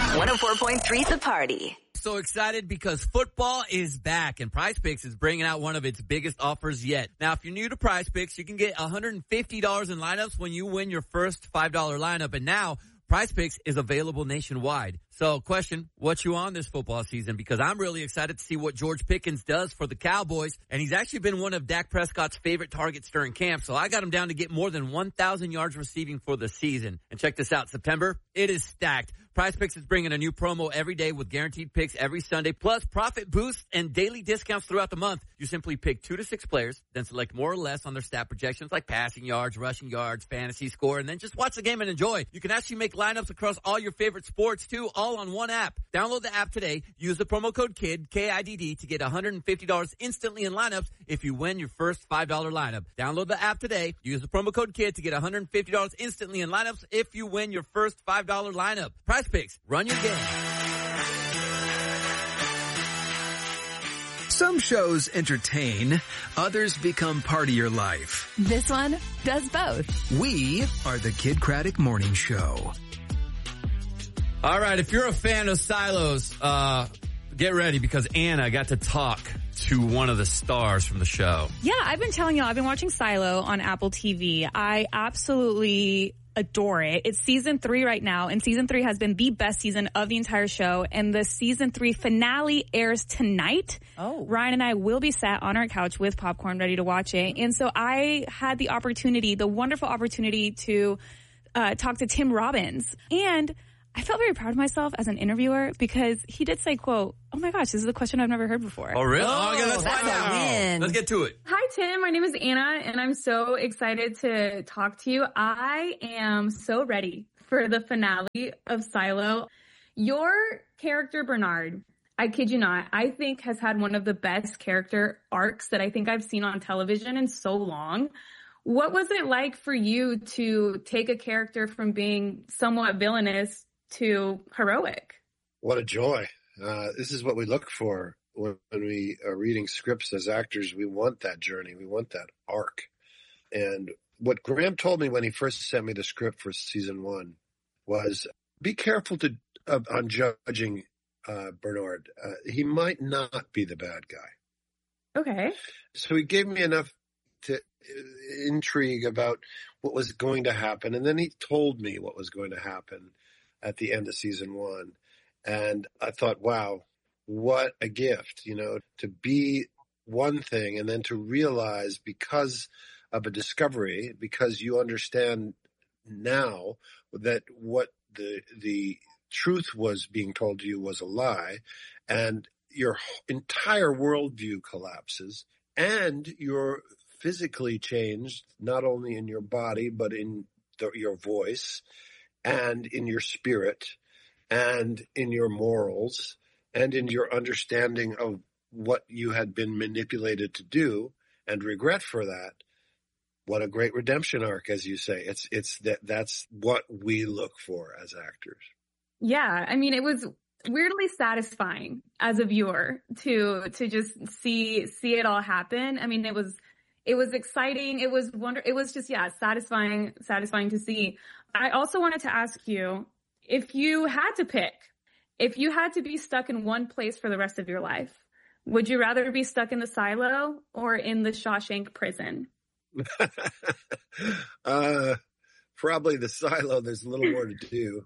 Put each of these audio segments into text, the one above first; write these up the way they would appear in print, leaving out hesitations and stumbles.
104.3 The Party. So excited because football is back and PrizePicks is bringing out one of its biggest offers yet. Now, if you're new to PrizePicks, you can get $150 in lineups when you win your first $5 lineup. And now PrizePicks is available nationwide. So question, what you on this football season? Because I'm really excited to see what George Pickens does for the Cowboys. And he's actually been one of Dak Prescott's favorite targets during camp. So I got him down to get more than 1,000 yards receiving for the season. And check this out, September, it is stacked. PrizePicks is bringing a new promo every day with guaranteed picks every Sunday, plus profit boosts and daily discounts throughout the month. You simply pick 2 to 6 players, then select more or less on their stat projections like passing yards, rushing yards, fantasy score, and then just watch the game and enjoy. You can actually make lineups across all your favorite sports too, all on one app. Download the app today. Use the promo code KIDD, K-I-D-D, to get $150 instantly in lineups if you win your first $5 lineup. Download the app today. Use the promo code KIDD to get $150 instantly in lineups if you win your first $5 lineup. PrizePicks, run your game. Some shows entertain, others become part of your life. This one does both. We are the Kid Craddock Morning Show. All right, if you're a fan of Silos, get ready because Anna got to talk to one of the stars from the show. Yeah, I've been telling y'all, I've been watching Silo on Apple TV. I absolutely adore it. It's season 3 right now, and season 3 has been the best season of the entire show, and the season 3 finale airs tonight. Oh. Ryan and I will be sat on our couch with popcorn ready to watch it, and so I had the opportunity, the wonderful opportunity to talk to Tim Robbins, and I felt very proud of myself as an interviewer because he did say, quote, "Oh my gosh, this is a question I've never heard before." Oh, really? Oh, okay, let's that's find a out. win. Let's get to it. Hi, Tim. My name is Anna, and I'm so excited to talk to you. I am so ready for the finale of Silo. Your character, Bernard, I kid you not, I think has had one of the best character arcs that I think I've seen on television in so long. What was it like for you to take a character from being somewhat villainous to heroic? What a joy. This is what we look for when we are reading scripts as actors. We want that journey. We want that arc. And what Graham told me when he first sent me the script for season 1 was be careful on judging Bernard. He might not be the bad guy. Okay. So he gave me enough to intrigue about what was going to happen. And then he told me what was going to happen at the end of season 1. And I thought, wow, what a gift, to be one thing and then to realize because of a discovery, because you understand now that what the truth was being told to you was a lie, and your entire worldview collapses and you're physically changed, not only in your body, but in your voice, and in your spirit, and in your morals, and in your understanding of what you had been manipulated to do, and regret for that. What a great redemption arc, as you say. That's what we look for as actors. Yeah, I mean, it was weirdly satisfying as a viewer to just see it all happen. I mean, it was exciting. It was It was just, satisfying to see. I also wanted to ask you, if you had to be stuck in one place for the rest of your life, would you rather be stuck in the silo or in the Shawshank prison? Probably the silo. There's a little more to do.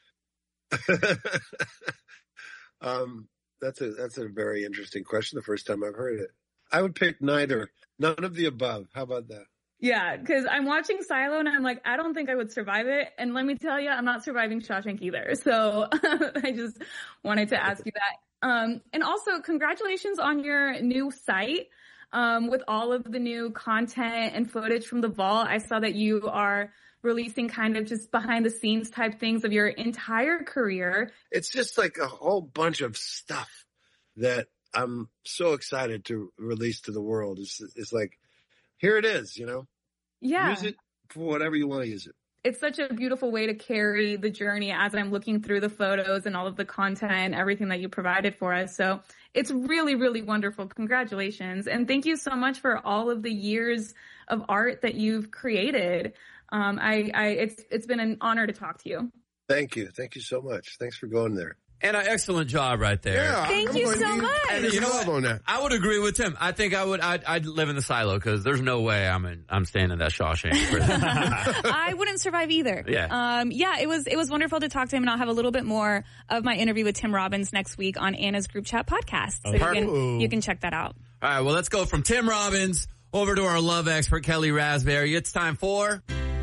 That's a very interesting question. The first time I've heard it. I would pick neither. None of the above. How about that? Yeah, because I'm watching Silo and I'm like, I don't think I would survive it. And let me tell you, I'm not surviving Shawshank either. So I just wanted to ask you that. And also, congratulations on your new site with all of the new content and footage from the vault. I saw that you are releasing kind of just behind the scenes type things of your entire career. It's just like a whole bunch of stuff that I'm so excited to release to the world. It's like, here it is, Yeah. Use it for whatever you want to use it. It's such a beautiful way to carry the journey as I'm looking through the photos and all of the content, everything that you provided for us. So it's really, really wonderful. Congratulations. And thank you so much for all of the years of art that you've created. It's been an honor to talk to you. Thank you. Thank you so much. Thanks for going there. And an excellent job right there. Yeah, Thank you so much. And you know what? on that. I would agree with Tim. I think I'd live in the silo because there's no way I'm staying in that Shawshank prison. I wouldn't survive either. Yeah. It was wonderful to talk to him, and I'll have a little bit more of my interview with Tim Robbins next week on Anna's Group Chat podcast. So you can check that out. All right, well, let's go from Tim Robbins over to our love expert, Kelly Raspberry. It's time for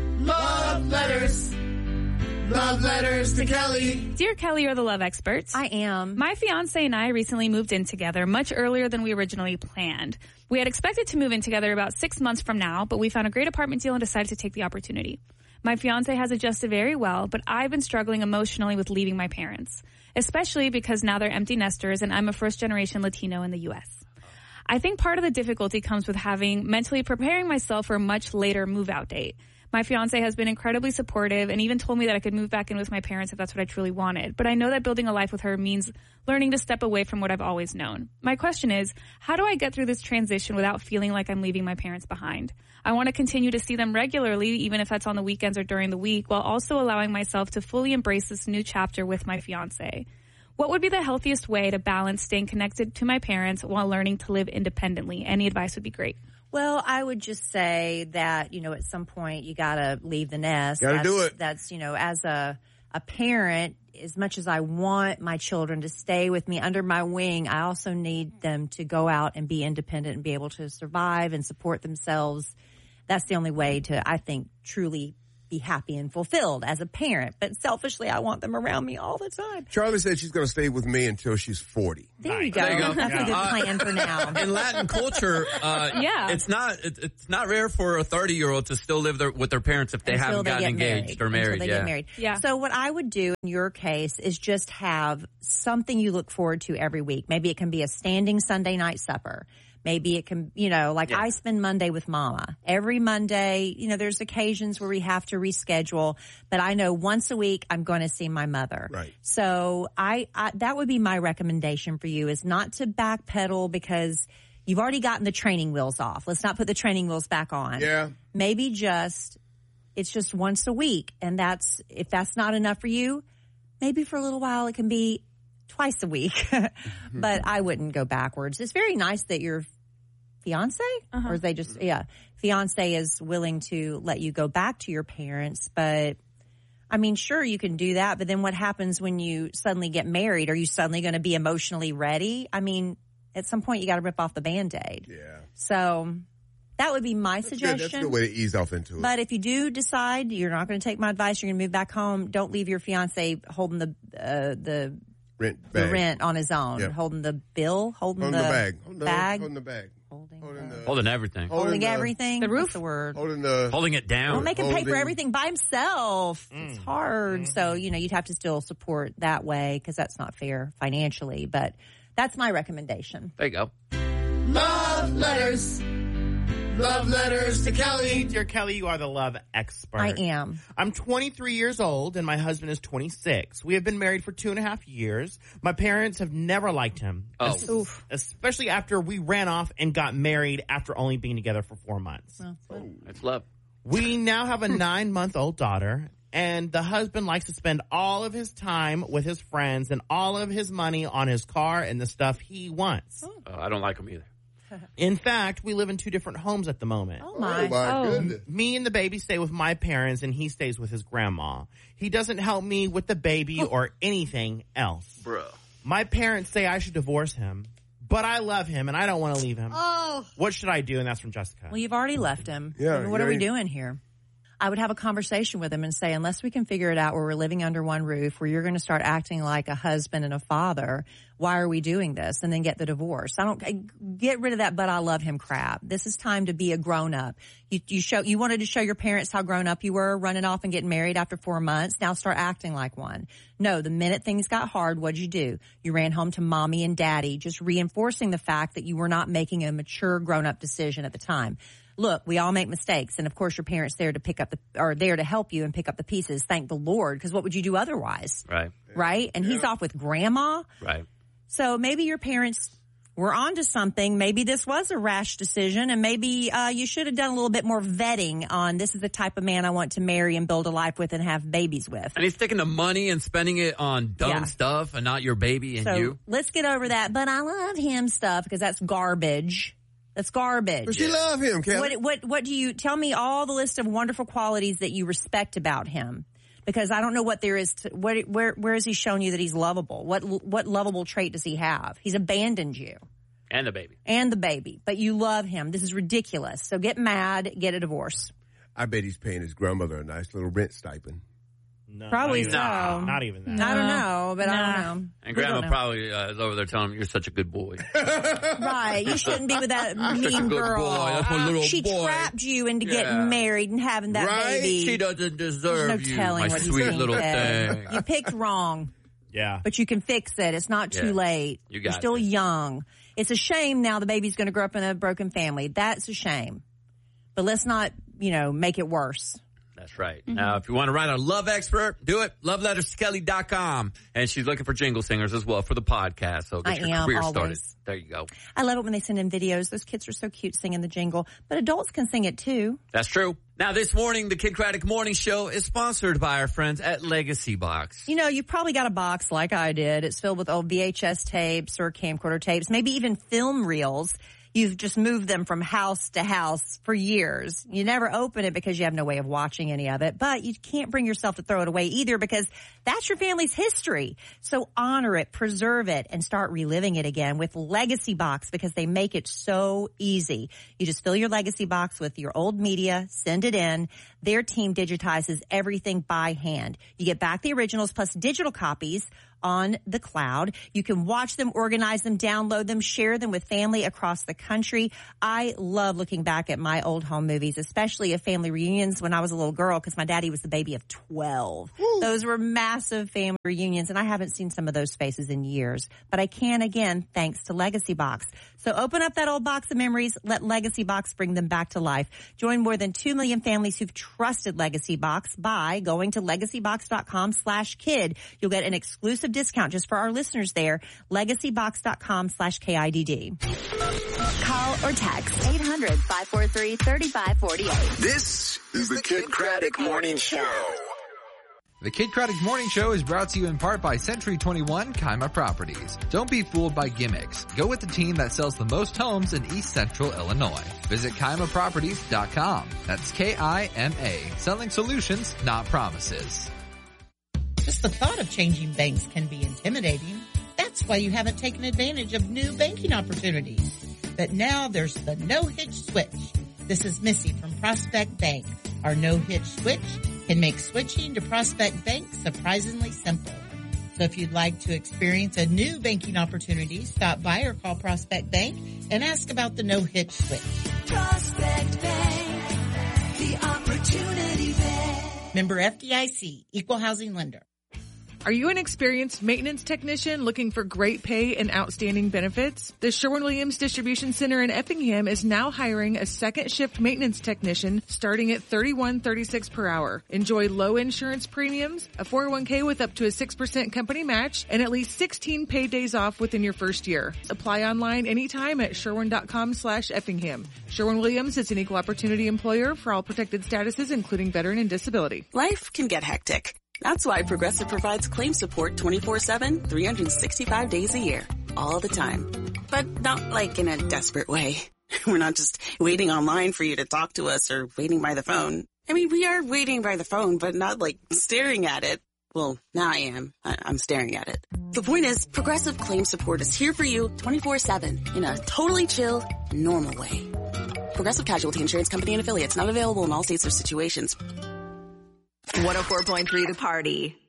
Love Letters. Love Letters to Kelly. Dear Kelly, you're the love experts. I am. My fiance and I recently moved in together much earlier than we originally planned. We had expected to move in together about 6 months from now, but we found a great apartment deal and decided to take the opportunity. My fiance has adjusted very well, but I've been struggling emotionally with leaving my parents, especially because now they're empty nesters and I'm a first-generation Latino in the U.S. I think part of the difficulty comes with mentally preparing myself for a much later move-out date. My fiance has been incredibly supportive and even told me that I could move back in with my parents if that's what I truly wanted. But I know that building a life with her means learning to step away from what I've always known. My question is, how do I get through this transition without feeling like I'm leaving my parents behind? I want to continue to see them regularly, even if that's on the weekends or during the week, while also allowing myself to fully embrace this new chapter with my fiance. What would be the healthiest way to balance staying connected to my parents while learning to live independently? Any advice would be great. Well, I would just say that, at some point you got to leave the nest. Got to do it. That's, as a parent, as much as I want my children to stay with me under my wing, I also need them to go out and be independent and be able to survive and support themselves. That's the only way to, I think, truly be happy and fulfilled as a parent. But selfishly, I want them around me all the time. Charlie said she's going to stay with me until she's 40. There you go. There you go. That's a good plan for now. In Latin culture, it's not rare for a 30-year-old to still live with their parents if they haven't gotten engaged or married. Get married. Yeah. So what I would do in your case is just have something you look forward to every week. Maybe it can be a standing Sunday night supper. Maybe it can, I spend Monday with Mama. Every Monday, there's occasions where we have to reschedule, but I know once a week I'm going to see my mother. Right. So I that would be my recommendation for you, is not to backpedal because you've already gotten the training wheels off. Let's not put the training wheels back on. Yeah. Maybe it's just once a week. And if that's not enough for you, maybe for a little while it can be twice a week, but I wouldn't go backwards. It's very nice that your fiance, or is they just, fiance is willing to let you go back to your parents. But I mean, sure, you can do that. But then what happens when you suddenly get married? Are you suddenly going to be emotionally ready? I mean, at some point you got to rip off the Band-Aid. Yeah. So that would be my suggestion. That's a good way to ease off into it. But if you do decide you're not going to take my advice, you're going to move back home, don't leave your fiance holding the rent on his own, holding the bill, holding the bag. Holding the bag. Holding everything. Holding everything. The roof. What's the word? Holding it down. Don't make him pay for everything by himself. It's hard. So, you'd have to still support that way because that's not fair financially. But that's my recommendation. There you go. Love Letters. Love Letters to Kelly. Dear Kelly, you are the love expert. I am. I'm 23 years old and my husband is 26. We have been married for 2.5 years. My parents have never liked him. Especially after we ran off and got married after only being together for 4 months. That's love. We now have a 9-month-old daughter, and the husband likes to spend all of his time with his friends and all of his money on his car and the stuff he wants. I don't like him either. In fact, we live in 2 different homes at the moment. Oh my goodness. Me and the baby stay with my parents, and he stays with his grandma. He doesn't help me with the baby or anything else. Bro. My parents say I should divorce him, but I love him, and I don't want to leave him. What should I do? And that's from Jessica. Well, you've already left him. Yeah. What are we doing here? I would have a conversation with him and say, unless we can figure it out where we're living under one roof, where you're going to start acting like a husband and a father, why are we doing this? And then get the divorce. Get rid of that but I love him crap. This is time to be a grown up. You wanted to show your parents how grown up you were, running off and getting married after 4 months. Now start acting like one. No, the minute things got hard, what'd you do? You ran home to mommy and daddy, just reinforcing the fact that you were not making a mature grown up decision at the time. Look, we all make mistakes, and of course your parents there to help you and pick up the pieces. Thank the Lord, because what would you do otherwise? Right. Right? And he's off with grandma. Right. So maybe your parents we're on to something. Maybe this was a rash decision, and maybe you should have done a little bit more vetting on this is the type of man I want to marry and build a life with and have babies with. And he's taking the money and spending it on dumb stuff and not your baby and so you. Let's get over that. But I love him stuff because that's garbage. That's garbage. But you love him, Kelly. What do you tell me all the list of wonderful qualities that you respect about him? Because I don't know what there is. Where has he shown you that he's lovable? What lovable trait does he have? He's abandoned you. And the baby. And the baby. But you love him. This is ridiculous. So get mad, get a divorce. I bet he's paying his grandmother a nice little rent stipend. No, probably so. Not even that. I don't know, but I don't know. And Grandma probably is over there telling him, you're such a good boy. Right. You shouldn't be with that mean girl. Boy. That's my little she boy. trapped you into getting married and having that baby. She doesn't deserve There's no you, telling my what he's sweet being little said. thing. You picked wrong. Yeah. But you can fix it. It's not too late. You're still young. It's a shame now the baby's going to grow up in a broken family. That's a shame. But let's not, make it worse. That's right. Mm-hmm. Now, if you want to write a love expert, do it. LoveLettersToKelly.com. And she's looking for jingle singers as well for the podcast. So get your career started. There you go. I love it when they send in videos. Those kids are so cute singing the jingle. But adults can sing it too. That's true. Now, this morning, the Kid Craddock Morning Show is sponsored by our friends at Legacy Box. You've probably got a box like I did. It's filled with old VHS tapes or camcorder tapes, maybe even film reels. You've just moved them from house to house for years. You never open it because you have no way of watching any of it, but you can't bring yourself to throw it away either because that's your family's history. So honor it, preserve it, and start reliving it again with Legacy Box because they make it so easy. You just fill your Legacy Box with your old media, send it in. Their team digitizes everything by hand. You get back the originals plus digital copies on the cloud. You can watch them, organize them, download them, share them with family across the country. I love looking back at my old home movies, especially at family reunions when I was a little girl because my daddy was the baby of 12. Ooh. Those were massive family reunions, and I haven't seen some of those faces in years. But I can again thanks to Legacy Box. So open up that old box of memories. Let Legacy Box bring them back to life. Join more than 2 million families who've trusted Legacy Box by going to legacybox.com/kid. You'll get an exclusive discount just for our listeners there. Legacybox.com/KIDD. Call or text 800-543-3548. This is the Kid Craddock Morning Show. The Kid Craddock Morning Show is brought to you in part by Century 21 Kima Properties. Don't be fooled by gimmicks. Go with the team that sells the most homes in East Central Illinois. Visit KimaProperties.com. That's K-I-M-A. Selling solutions, not promises. Just the thought of changing banks can be intimidating. That's why you haven't taken advantage of new banking opportunities. But now there's the no-hitch switch. This is Missy from Prospect Bank. Our no-hitch switch can make switching to Prospect Bank surprisingly simple. So if you'd like to experience a new banking opportunity, stop by or call Prospect Bank and ask about the no-hitch switch. Prospect Bank, the opportunity bank. Member FDIC, Equal Housing Lender. Are you an experienced maintenance technician looking for great pay and outstanding benefits? The Sherwin-Williams Distribution Center in Effingham is now hiring a second shift maintenance technician starting at $31.36 per hour. Enjoy low insurance premiums, a 401k with up to a 6% company match, and at least 16 paid days off within your first year. Apply online anytime at sherwin.com/Effingham. Sherwin-Williams is an equal opportunity employer for all protected statuses, including veteran and disability. Life can get hectic. That's why Progressive provides claim support 24/7, 365 days a year, all the time. But not like in a desperate way. We're not just waiting online for you to talk to us or waiting by the phone. I mean, we are waiting by the phone, but not like staring at it. Well, now I am. I'm staring at it. The point is, Progressive claim support is here for you 24/7 in a totally chill, normal way. Progressive Casualty Insurance Company and Affiliates, not available in all states or situations. 104.3 The Party.